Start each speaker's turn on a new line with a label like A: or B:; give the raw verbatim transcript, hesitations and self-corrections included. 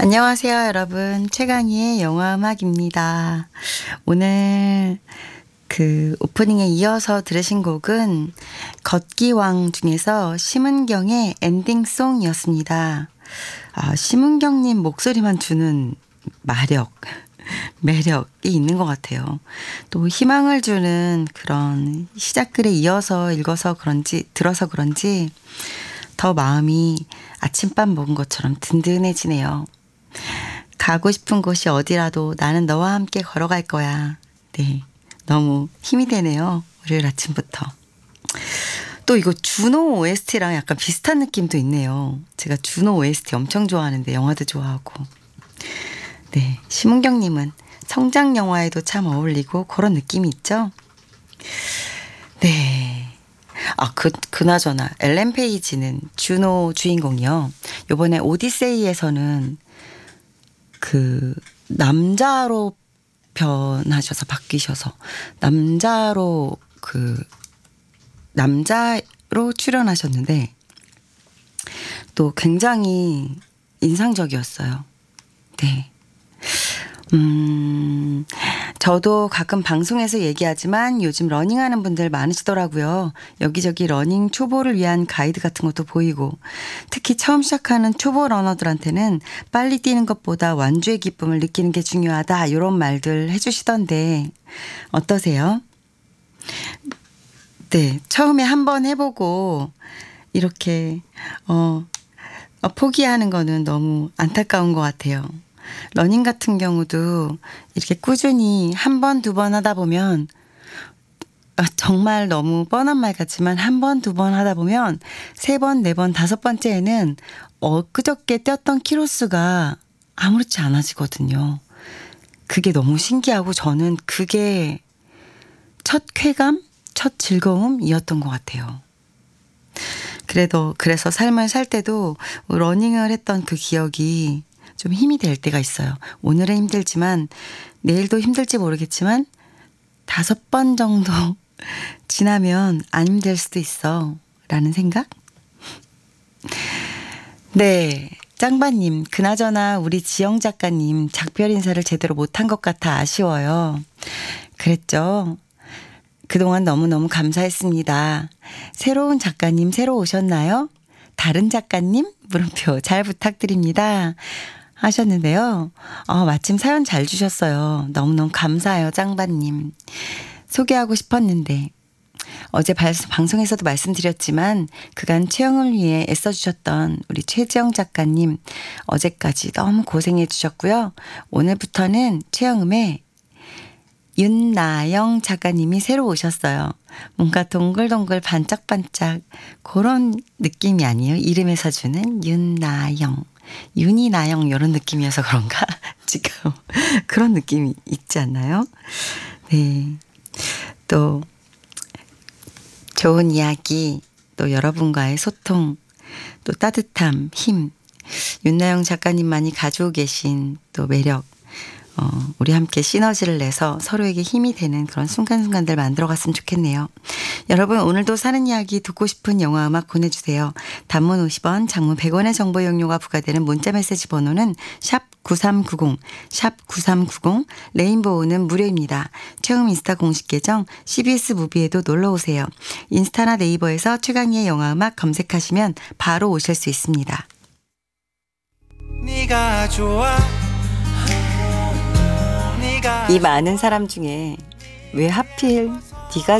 A: 안녕하세요, 여러분. 최강희의 영화 음악입니다. 오늘 그 오프닝에 이어서 들으신 곡은 걷기왕 중에서 심은경의 엔딩송이었습니다. 아, 심은경님 목소리만 주는 마력, 매력이 있는 것 같아요. 또 희망을 주는 그런 시작글에 이어서 읽어서 그런지, 들어서 그런지 더 마음이 아침밥 먹은 것처럼 든든해지네요. 가고 싶은 곳이 어디라도 나는 너와 함께 걸어갈 거야. 네, 너무 힘이 되네요. 월요일 아침부터. 또 이거 준호 오에스티랑 약간 비슷한 느낌도 있네요. 제가 준호 오에스티 엄청 좋아하는데 영화도 좋아하고. 네, 심은경님은 성장 영화에도 참 어울리고 그런 느낌이 있죠. 네. 아, 그, 그나저나 엘렌 페이지는 준호 주인공이요. 요번에 오디세이에서는 그 남자로 변하셔서 바뀌셔서 남자로 그 남자로 출연하셨는데 또 굉장히 인상적이었어요. 네. 음, 저도 가끔 방송에서 얘기하지만 요즘 러닝하는 분들 많으시더라고요. 여기저기 러닝 초보를 위한 가이드 같은 것도 보이고 특히 처음 시작하는 초보 러너들한테는 빨리 뛰는 것보다 완주의 기쁨을 느끼는 게 중요하다 이런 말들 해주시던데 어떠세요? 네, 처음에 한번 해보고 이렇게 어, 어, 포기하는 거는 너무 안타까운 것 같아요. 러닝 같은 경우도 이렇게 꾸준히 한 번, 두 번 하다 보면 정말 너무 뻔한 말 같지만 한 번, 두 번 하다 보면 세 번, 네 번, 다섯 번째에는 엊그저께 뛰었던 키로수가 아무렇지 않아지거든요. 그게 너무 신기하고 저는 그게 첫 쾌감, 첫 즐거움이었던 것 같아요. 그래도 그래서 삶을 살 때도 러닝을 했던 그 기억이 좀 힘이 될 때가 있어요. 오늘은 힘들지만 내일도 힘들지 모르겠지만 다섯 번 정도 지나면 안 힘들 수도 있어 라는 생각? 네, 짱바님 그나저나 우리 지영 작가님 작별 인사를 제대로 못한 것 같아 아쉬워요. 그랬죠. 그동안 너무너무 감사했습니다. 새로운 작가님 새로 오셨나요? 다른 작가님? 물음표 잘 부탁드립니다. 하셨는데요. 어, 마침 사연 잘 주셨어요. 너무너무 감사해요. 짱바님. 소개하고 싶었는데 어제 발, 방송에서도 말씀드렸지만 그간 채영을 위해 애써주셨던 우리 최지영 작가님 어제까지 너무 고생해 주셨고요. 오늘부터는 채영음에 윤나영 작가님이 새로 오셨어요. 뭔가 동글동글 반짝반짝 그런 느낌이 아니에요. 이름에서 주는 윤나영. 윤이 나영 이런 느낌이어서 그런가? 지금 그런 느낌이 있지 않나요? 네. 또 좋은 이야기, 또 여러분과의 소통, 또 따뜻함, 힘. 윤나영 작가님만이 가지고 계신 또 매력. 어, 우리 함께 시너지를 내서 서로에게 힘이 되는 그런 순간순간들 만들어갔으면 좋겠네요. 여러분 오늘도 사는 이야기 듣고 싶은 영화 음악 보내주세요. 단문 오십 원, 장문 백 원의 정보 이용료가 부과되는 문자메시지 번호는 샵 구삼구공, 샵 구삼구공, 레인보우는 무료입니다. 최음 인스타 공식 계정 씨비에스 무비에도 놀러오세요. 인스타나 네이버에서 최강희의 영화 음악 검색하시면 바로 오실 수 있습니다. 네가 좋아 이 많은 사람 중에 왜 하필 네가